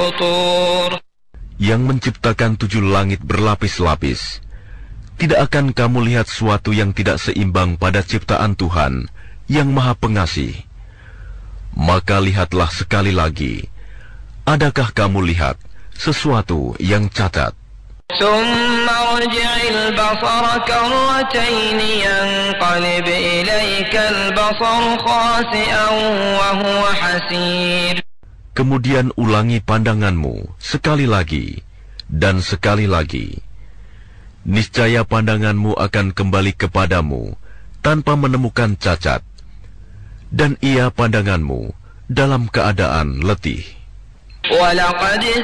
السطور Yang menciptakan 7 langit berlapis-lapis. Tidak akan kamu lihat suatu yang tidak seimbang pada ciptaan Tuhan yang Maha Pengasih. Maka lihatlah sekali lagi. Adakah kamu lihat sesuatu yang cacat? ثم ارجع البصر كرتين ينقلب إليك البصر خاسئا وهو حسير. Kemudian ulangi pandanganmu sekali lagi dan sekali lagi. Niscaya pandanganmu akan kembali kepadamu tanpa menemukan cacat, dan ia pandanganmu dalam keadaan letih. وَلَقَدْ